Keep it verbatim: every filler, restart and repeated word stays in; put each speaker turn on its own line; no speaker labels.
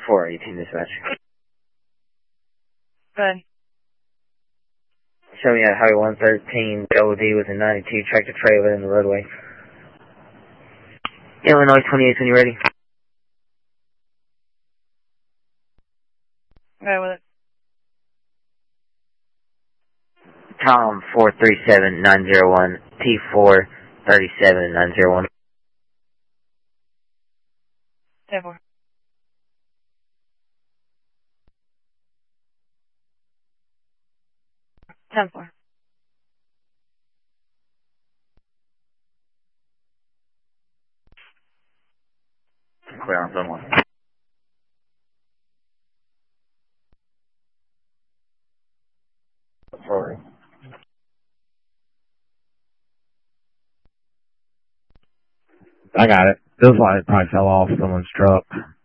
four eighteen dispatch.
Good.
Show me at Highway one thirteen, O D with a ninety-two tractor trailer in the roadway. Illinois twenty-eight, when you ready?
Go with it.
Tom four three seven nine zero one, T four three seven nine zero one.
ten four. ten four.
Clear on someone. Sorry.
I got it. Feels like it probably fell off someone's truck.